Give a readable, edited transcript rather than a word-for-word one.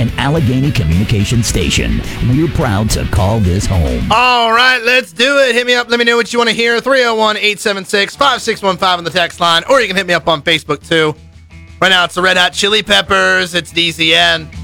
an Allegheny communication station. We're proud to call this home. All right, let's do it. Hit me up. Let me know what you want to hear. 301-876-5615 on the text line, or you can hit me up on Facebook, too. Right now, it's the Red Hot Chili Peppers. It's DZN.